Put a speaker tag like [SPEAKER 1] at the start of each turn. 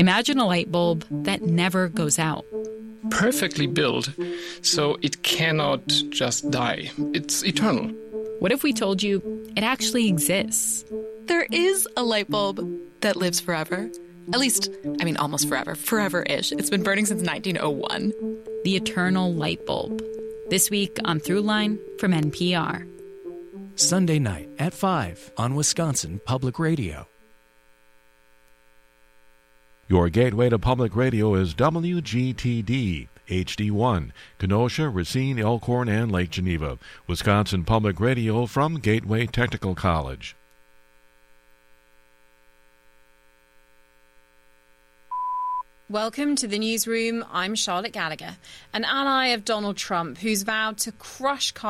[SPEAKER 1] Imagine a light bulb that never goes out.
[SPEAKER 2] Perfectly built, so it cannot just die. It's eternal.
[SPEAKER 1] What if we told you it actually exists?
[SPEAKER 3] There is a light bulb that lives forever. At least, almost forever. Forever-ish. It's been burning since 1901.
[SPEAKER 1] The eternal light bulb. This week on Throughline from NPR.
[SPEAKER 4] Sunday night at 5 on Wisconsin Public Radio.
[SPEAKER 5] Your gateway to public radio is WGTD, HD1, Kenosha, Racine, Elkhorn, and Lake Geneva. Wisconsin Public Radio from Gateway Technical College.
[SPEAKER 6] Welcome to the newsroom. I'm Charlotte Gallagher, an ally of Donald Trump who's vowed to crush